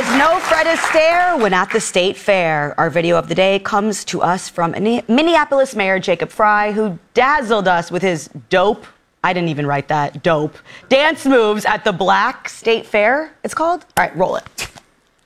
is no Fred Astaire when at the State Fair. Our video of the day comes to us from Minneapolis Mayor Jacob Frey, who dazzled us with his dope, I didn't even write that, dope, dance moves at the Black State Fair, it's called? All right, roll it.